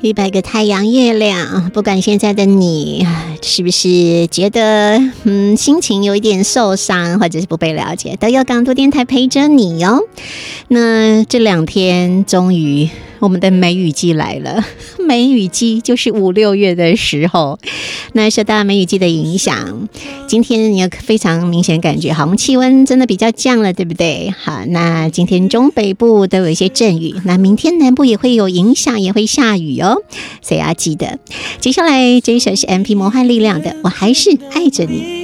100个太阳月亮，不管现在的你是不是觉得心情有一点受伤，或者是不被了解，都有港都电台陪着你哦。那这2天终于我们的梅雨季来了，梅雨季就是5、6月的时候。那受到梅雨季的影响，今天你有非常明显感觉，好像气温真的比较降了，对不对？好，那今天中北部都有一些阵雨，那明天南部也会有影响，也会下雨哦，所以要记得。接下来这一首是 MP 魔幻力量的《我还是爱着你》。